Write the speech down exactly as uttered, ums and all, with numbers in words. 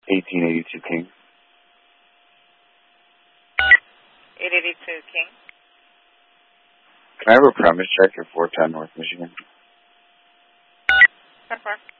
eighteen eighty-two King. eight eighty-two King. Can I have a premise check at four ten North Michigan? That's fine.